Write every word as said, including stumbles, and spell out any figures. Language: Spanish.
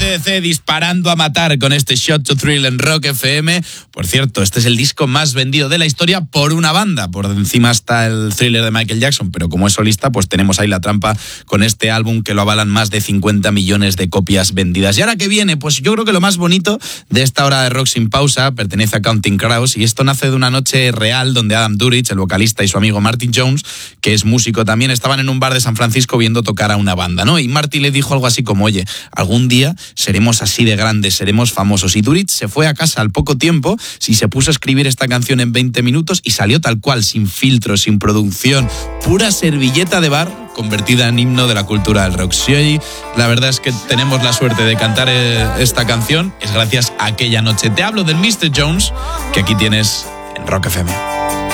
C D C disparando a matar con este Shot to Thrill en Rock F M. Por cierto, este es el disco más vendido de la historia por una banda. Por encima está el Thriller de Michael Jackson, pero como es solista, pues tenemos ahí la trampa con este álbum que lo avalan más de cincuenta millones de copias vendidas. Y ahora que viene, pues yo creo que lo más bonito de esta hora de Rock sin pausa pertenece a Counting Crows, y esto nace de una noche real donde Adam Duritz, el vocalista, y su amigo Martin Jones, que es músico también, estaban en un bar de San Francisco viendo tocar a una banda, ¿no? Y Martin le dijo algo así como, oye, algún día seremos así de grandes, seremos famosos. Y Duritz se fue a casa al poco tiempo y se puso a escribir esta canción en veinte minutos y salió tal cual, sin filtros, sin producción, pura servilleta de bar convertida en himno de la cultura del rock. Si hoy la verdad es que tenemos la suerte de cantar esta canción, es gracias a aquella noche. Te hablo del mister Jones, que aquí tienes en Rock F M.